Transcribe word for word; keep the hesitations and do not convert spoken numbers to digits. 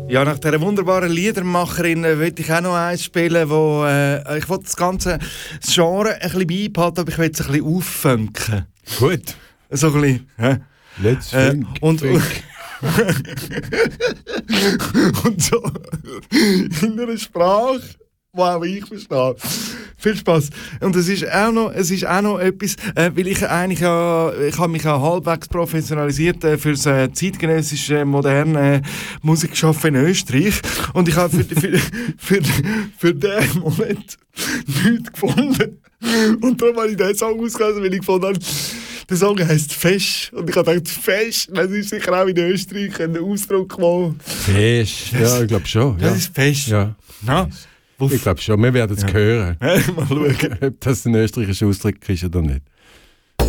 Ja, nach dieser wunderbaren Liedermacherin äh, will ich auch noch eins spielen, wo äh, ich will das ganze Genre ein bisschen beibehalten, aber ich will es ein bisschen auffunken. Gut. So ein bisschen. Hä? Let's äh, think, und, think. und so in einer Sprache, die auch ich verstehe. Viel Spaß. Und es ist auch noch, es ist auch noch etwas, äh, weil ich eigentlich ja, ich habe mich ja halbwegs professionalisiert äh, für das äh, zeitgenössische, moderne äh, Musikschaffen in Österreich. Und ich habe für, für, für, für den Moment nichts gefunden. Und darum habe ich diesen Song ausgelesen, weil ich gefunden habe, der Song heisst Fesch. Und ich habe gedacht, Fesch, das ist sicher auch in Österreich ein Ausdruck, wo... Fesch, ja, ich glaube schon. Das Ja. ist Fesch. Ja. Ja. Ich glaube schon, wir werden es Ja. hören. Mal schauen. Ob das ein österreichischer Ausdruck ist oder nicht.